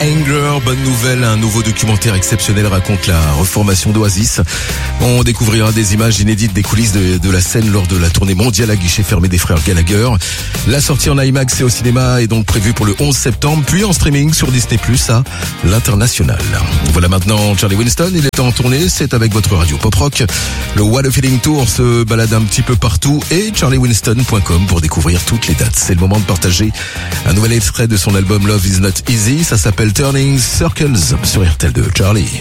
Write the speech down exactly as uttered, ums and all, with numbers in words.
Anger, bonne nouvelle, un nouveau documentaire exceptionnel raconte la reformation d'Oasis. On découvrira des images inédites des coulisses de, de la scène lors de la tournée mondiale à guichet fermé des frères Gallagher. La sortie en IMAX et au cinéma est donc prévue pour le onze septembre, puis en streaming sur Disney plus, à l'international. Voilà maintenant Charlie Winston, il est en tournée, c'est avec votre radio pop rock. Le What a Feeling Tour se balade un petit peu partout et charlie winston point com pour découvrir toutes les dates. C'est le moment de partager un nouvel extrait de son album Love is Not Easy, ça s'appelle Turning Circles sur R T L deux. Charlie.